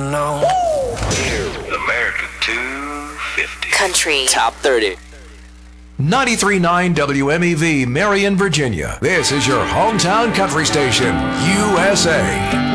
know. America 250. Country. Top 30. 93.9 WMEV, Marion, Virginia. This is your hometown country station, USA.